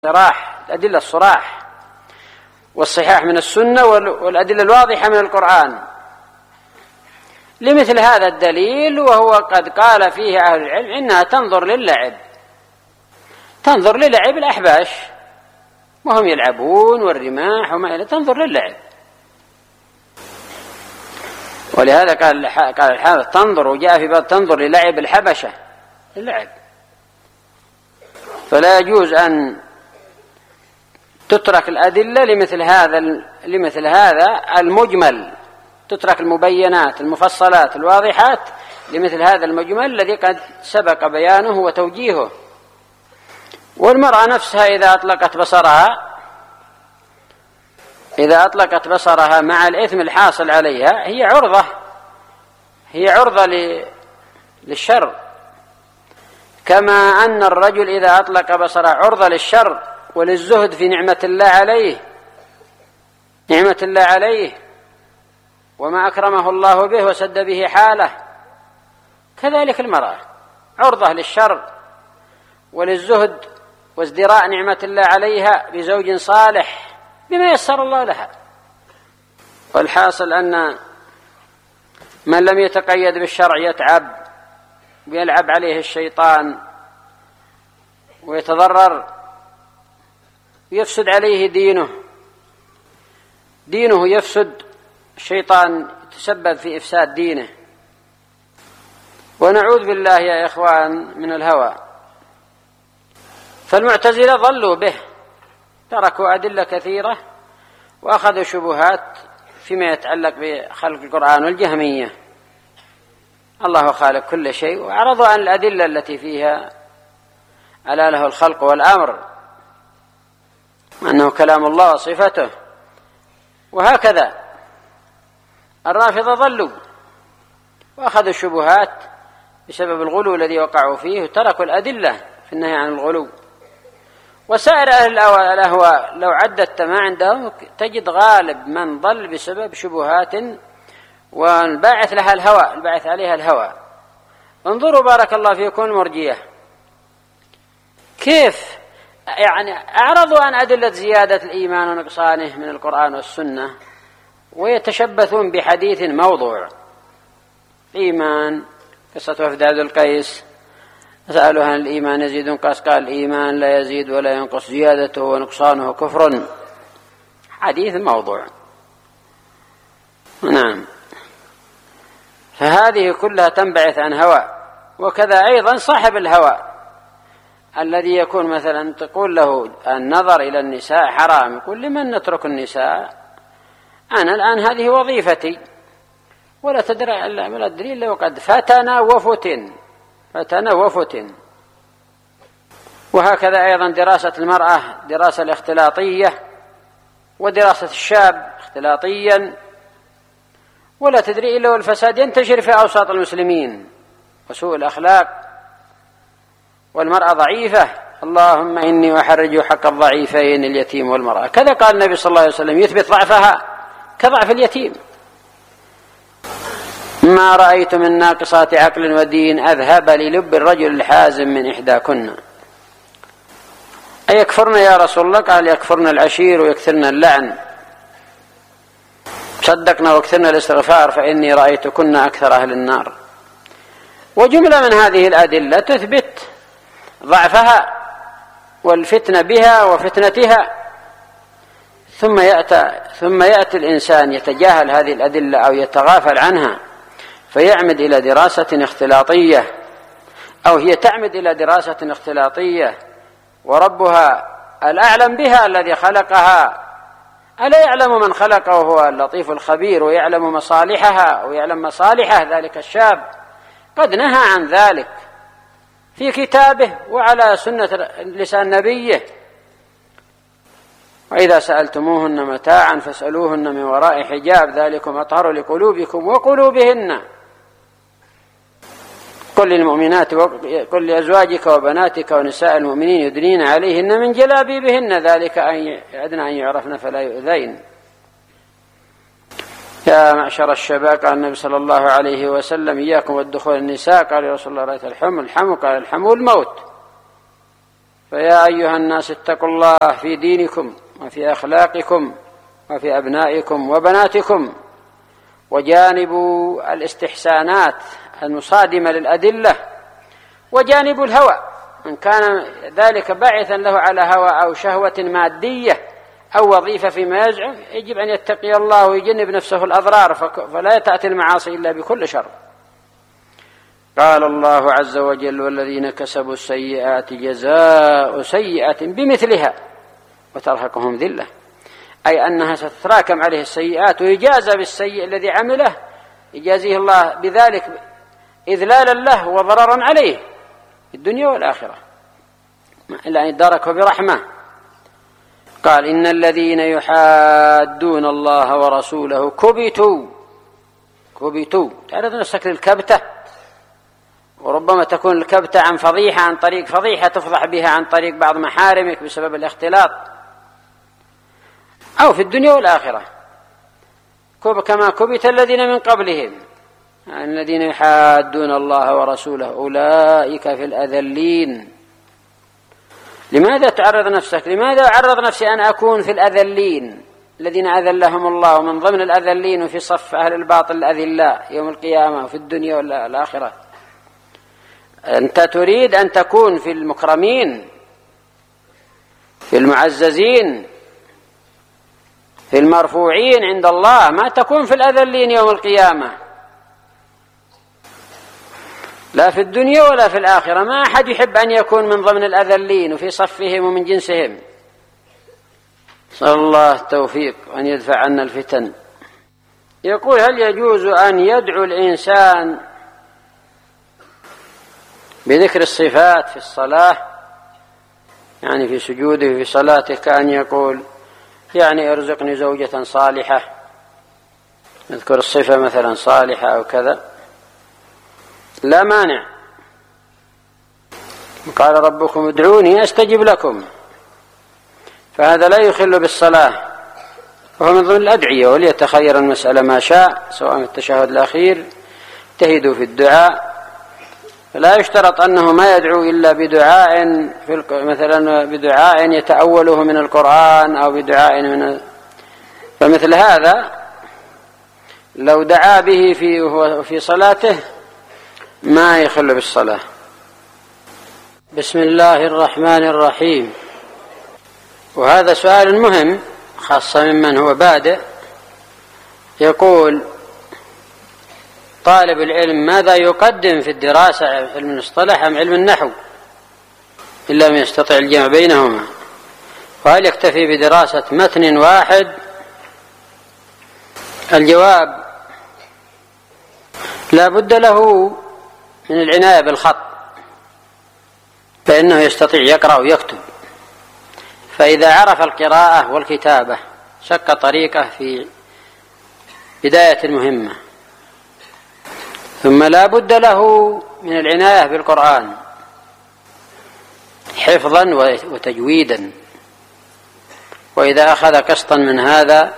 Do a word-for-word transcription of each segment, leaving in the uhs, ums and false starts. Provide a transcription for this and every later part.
صراح الأدلة الصراح والصحاح من السنة والأدلة الواضحة من القرآن لمثل هذا الدليل، وهو قد قال فيه أهل العلم إنها تنظر للعب، تنظر للعب الأحباش وهم يلعبون والرماح وما إلى، تنظر للعب. ولهذا قال قال الحافظ تنظر، وجاء في بعض تنظر للعب الحبشة، اللعب. فلا يجوز أن تترك الأدلة لمثل هذا لمثل هذا المجمل، تترك المبينات المفصلات الواضحات لمثل هذا المجمل الذي قد سبق بيانه وتوجيهه. والمرأة نفسها إذا أطلقت بصرها إذا أطلقت بصرها مع الإثم الحاصل عليها هي عرضة هي عرضة للشر، كما أن الرجل إذا أطلق بصره عرضة للشر وللزهد في نعمة الله عليه نعمة الله عليه وما أكرمه الله به وسد به حاله. كذلك المرأة عرضة للشر وللزهد وازدراء نعمة الله عليها بزوج صالح بما يسر الله لها. والحاصل أن من لم يتقيد بالشرع يتعب ويلعب عليه الشيطان ويتضرر ويفسد عليه دينه دينه يفسد، الشيطان يتسبب في إفساد دينه. ونعوذ بالله يا إخوان من الهوى. فالمعتزلة ضلوا به، تركوا أدلة كثيرة وأخذوا شبهات فيما يتعلق بخلق القرآن. والجهمية الله خالق كل شيء، وأعرضوا عن الأدلة التي فيها ألا له الخلق والأمر، أنه كلام الله وصفته. وهكذا الرافضة ضلوا وأخذوا الشبهات بسبب الغلو الذي وقعوا فيه، وتركوا الأدلة في النهي عن الغلو. وسائر أهل الأهواء لو عددت ما عندهم تجد غالب من ضل بسبب شبهات والباعث لها الهوى، الباعث عليها الهوى. انظروا بارك الله فيكم المرجية كيف يعني أعرضوا عن أدلة زيادة الإيمان ونقصانه من القرآن والسنة، ويتشبثون بحديث موضوع. الإيمان قصة وفد عبد القيس، سألوا عن الإيمان يزيد ونقص، قال الإيمان لا يزيد ولا ينقص، زيادته ونقصانه كفر. حديث موضوع. نعم. فهذه كلها تنبعث عن هوى. وكذا أيضا صاحب الهوى الذي يكون مثلا تقول له النظر إلى النساء حرام، يقول لمن نترك النساء؟ أنا الآن هذه وظيفتي ولا تدري ولا أدري إلا وقد فتنا وفتن فتنا وفتن. وهكذا أيضا دراسة المرأة دراسة الاختلاطية، ودراسة الشاب اختلاطيا، ولا تدري إلا والفساد ينتشر في أوساط المسلمين وسوء الأخلاق، والمرأة ضعيفة. اللهم إني أحرج حق الضعيفين اليتيم والمرأة. كذا قال النبي صلى الله عليه وسلم يثبت ضعفها كضعف اليتيم. ما رأيت من ناقصات عقل ودين أذهب للب الرجل الحازم من إحداكن. أيكفرن يا رسول الله؟ قال يكفرن العشير ويكثرن اللعن، صدقنا واكثرنا الاستغفار فإني رأيتكن أكثر أهل النار. وجملة من هذه الأدلة تثبت ضعفها والفتنة بها وفتنتها. ثم يأتي ثم يأتي الإنسان يتجاهل هذه الأدلة أو يتغافل عنها فيعمد إلى دراسة اختلاطية، أو هي تعمد إلى دراسة اختلاطية، وربها الأعلم بها الذي خلقها. ألا يعلم من خلقه هو اللطيف الخبير، ويعلم مصالحها ويعلم مصالحه ذلك الشاب. قد نهى عن ذلك في كتابه وعلى سنة لسان نبيه. وإذا سألتموهن متاعا فاسألوهن من وراء حجاب ذلكم أطهر لقلوبكم وقلوبهن. قل للمؤمنات قل لأزواجك وبناتك ونساء المؤمنين يدنين عليهن من جلابيبهن ذلك أدنى أن يعرفن فلا يؤذين. يا معشر الشباب، قال النبي صلى الله عليه وسلم إياكم والدخول النساء. قال يا رسول الله رأيت الحمل؟ الحمل؟ قال الحمل الموت. فيا أيها الناس اتقوا الله في دينكم وفي أخلاقكم وفي أبنائكم وبناتكم، وجانبوا الاستحسانات المصادمة للأدلة، وجانبوا الهوى إن كان ذلك باعثا له على هوى أو شهوة مادية أو وظيفة فيما يزعم، يجب أن يتقي الله ويجنب نفسه الأضرار، فلا تأتي المعاصي إلا بكل شر. قال الله عز وجل: والذين كسبوا السيئات جزاء سيئة بمثلها وترهقهم ذلة، أي أنها ستتراكم عليه السيئات ويجازى بالسيء الذي عمله، يجازيه الله بذلك إذلالا له وضررا عليه في الدنيا والآخرة، إلا أن يداركه برحمة. قال: إن الذين يحادون الله ورسوله كبتوا كبتوا تعرض نفسك للكبتة، وربما تكون الكبتة عن فضيحة، عن طريق فضيحة تفضح بها عن طريق بعض محارمك بسبب الاختلاط، أو في الدنيا والآخرة، كما كبت الذين من قبلهم الذين يحادون الله ورسوله أولئك في الأذلين. لماذا تعرض نفسك؟ لماذا أعرض نفسي أن أكون في الأذلين الذين أذلهم الله، ومن ضمن الأذلين وفي صف أهل الباطل الأذلاء يوم القيامة وفي الدنيا والآخرة؟ أنت تريد أن تكون في المكرمين، في المعززين، في المرفوعين عند الله، ما تكون في الأذلين يوم القيامة، لا في الدنيا ولا في الآخرة. ما أحد يحب أن يكون من ضمن الأذلين وفي صفهم ومن جنسهم. صلى الله التوفيق وأن يدفع عنا الفتن. يقول: هل يجوز أن يدعو الإنسان بذكر الصفات في الصلاة، يعني في سجوده في صلاته، كأن يقول يعني ارزقني زوجة صالحة، يذكر الصفة مثلا صالحة أو كذا؟ لا مانع. قال ربكم ادعوني أستجب لكم، فهذا لا يخل بالصلاة، وهو من ضمن الأدعية، وليتخير المسألة ما شاء، سواء في التشهد الأخير اجتهدوا في الدعاء، فلا يشترط أنه ما يدعو إلا بدعاء في مثلا بدعاء يتأوله من القرآن أو بدعاء من، فمثل هذا لو دعا به في في صلاته ما يخل بالصلاة. بسم الله الرحمن الرحيم. وهذا سؤال مهم خاصة ممن هو بادئ. يقول طالب العلم: ماذا يقدم في الدراسة، علم المصطلح أم علم النحو، إن لم يستطع الجمع بينهما؟ وهل يكتفي بدراسة متن واحد؟ الجواب: لا بد له من العناية بالخط، فإنه يستطيع يقرأ ويكتب، فإذا عرف القراءة والكتابة شق طريقه في بداية المهمة. ثم لا بد له من العناية بالقرآن حفظا وتجويدا، وإذا أخذ قسطا من هذا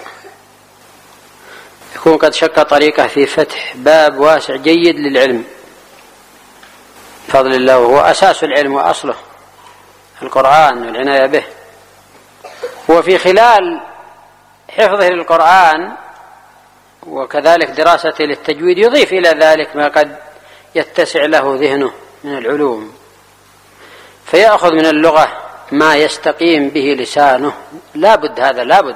يكون قد شق طريقه في فتح باب واسع جيد للعلم بفضل الله، وهو أساس العلم وأصله القرآن والعناية به. وفي خلال حفظه للقرآن وكذلك دراسته للتجويد يضيف إلى ذلك ما قد يتسع له ذهنه من العلوم، فيأخذ من اللغة ما يستقيم به لسانه. لابد هذا لابد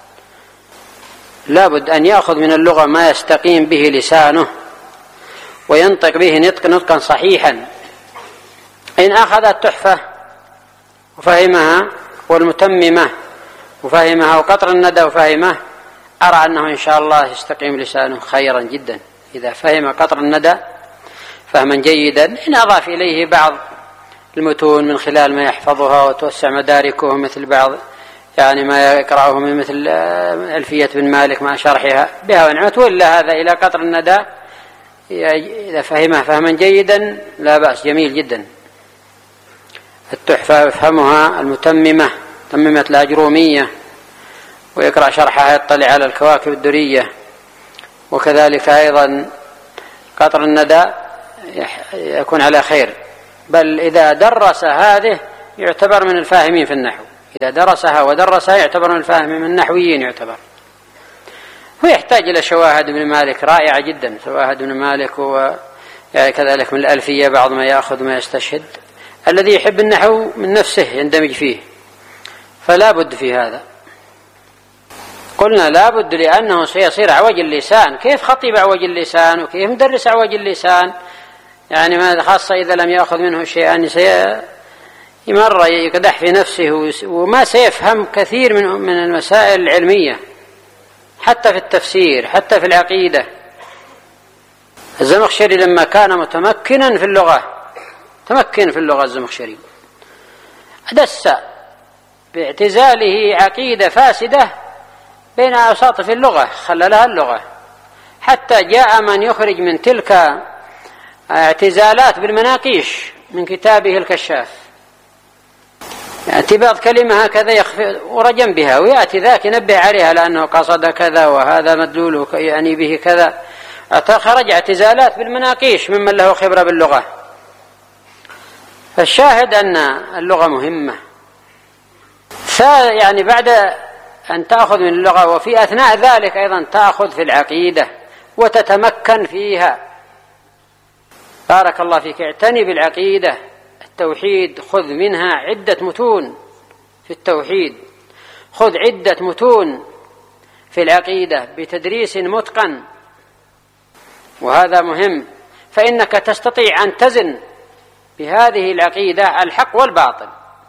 لابد أن يأخذ من اللغة ما يستقيم به لسانه وينطق به نطق نطقا صحيحا. إن أخذ التحفة وفهمها والمتممة وفهمها وقطر الندى وفهمه، أرى أنه إن شاء الله يستقيم لسانه خيرا جدا إذا فهم قطر الندى فهما جيدا. إن أضاف إليه بعض المتون من خلال ما يحفظها وتوسع مداركه، مثل بعض يعني ما يقرأه من مثل ألفية بن مالك مع شرحها بها ونعمت، ولا هذا إلى قطر الندى إذا فهمه فهما جيدا لا بأس، جميل جدا. التحفة يفهمها، المتممة تممة الأجرومية ويقرأ شرحها، يطلع على الكواكب الدرية، وكذلك أيضا قطر الندى يكون على خير. بل إذا درس هذه يعتبر من الفاهمين في النحو، إذا درسها ودرسها يعتبر من الفاهمين، من النحويين يعتبر. ويحتاج إلى شواهد ابن مالك رائعة جدا، شواهد ابن مالك وكذلك من الألفية بعض ما يأخذ ما يستشهد. الذي يحب النحو من نفسه يندمج فيه، فلا بد في هذا. قلنا لا بد لأنه سيصير عوج اللسان. كيف خطيب عوج اللسان وكيف مدرس عوج اللسان؟ يعني ما خاصة إذا لم يأخذ منه شيئا سيمر يقدح في نفسه وما سيفهم كثير من من المسائل العلمية، حتى في التفسير حتى في العقيدة. الزمخشري لما كان متمكنا في اللغة، تمكن في اللغة الزمخشري، دس باعتزاله عقيدة فاسدة بين أوساط في اللغة، خللها اللغة، حتى جاء من يخرج من تلك اعتزالات بالمناقيش من كتابه الكشاف، يأتي بعض كلمة هكذا يخفي ورجم بها، ويأتي ذاك ينبه عليها لأنه قصد كذا وهذا مدلول يعني به كذا. خرج اعتزالات بالمناقيش ممن له خبرة باللغة. فالشاهد أن اللغة مهمة، يعني بعد أن تأخذ من اللغة وفي أثناء ذلك أيضا تأخذ في العقيدة وتتمكن فيها. بارك الله فيك، اعتني بالعقيدة، التوحيد، خذ منها عدة متون في التوحيد، خذ عدة متون في العقيدة بتدريس متقن، وهذا مهم، فإنك تستطيع أن تزن بهذه العقيدة الحق والباطل،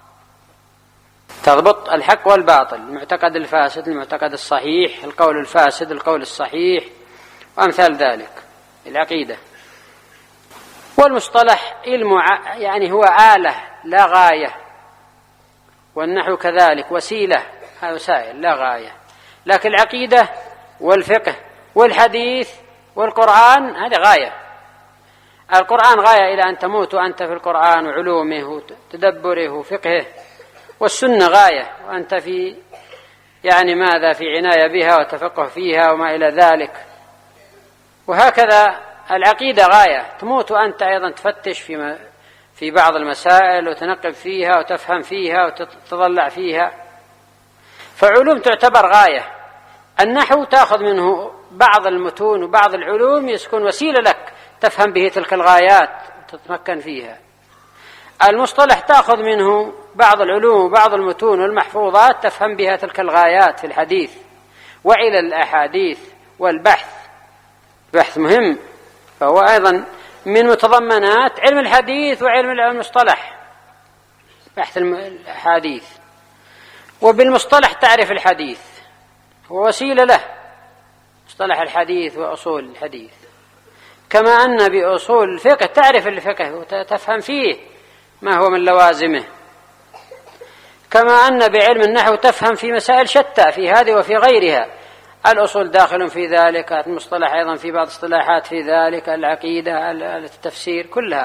تضبط الحق والباطل، المعتقد الفاسد المعتقد الصحيح، القول الفاسد القول الصحيح، وأمثال ذلك. العقيدة والمصطلح علم يعني هو آلة لا غاية، والنحو كذلك وسيلة، وسائل لا غاية. لكن العقيدة والفقه والحديث والقرآن هذه غاية. القرآن غاية إلى أن تموت وأنت في القرآن وعلومه وتدبره وفقهه، والسنة غاية وأنت في يعني ماذا في عناية بها وتفقه فيها وما إلى ذلك. وهكذا العقيدة غاية، تموت وأنت أيضا تفتش في في بعض المسائل وتنقب فيها وتفهم فيها وتتضلع فيها. فعلوم تعتبر غاية. النحو تأخذ منه بعض المتون وبعض العلوم يكون وسيلة لك تفهم به تلك الغايات وتتمكن فيها. المصطلح تأخذ منه بعض العلوم وبعض المتون والمحفوظات تفهم بها تلك الغايات في الحديث وعلى الأحاديث والبحث. بحث مهم، فهو أيضا من متضمنات علم الحديث وعلم المصطلح، بحث الحديث. وبالمصطلح تعرف الحديث، هو وسيلة له مصطلح الحديث وأصول الحديث، كما أن بأصول الفقه تعرف الفقه وتفهم فيه ما هو من لوازمه، كما أن بعلم النحو تفهم في مسائل شتى في هذه وفي غيرها. الأصول داخل في ذلك، المصطلح أيضا في بعض اصطلاحات في ذلك، العقيدة، التفسير، كلها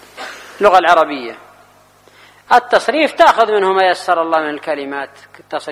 اللغة العربية. التصريف تأخذ منه ما يسر الله من الكلمات، التصريف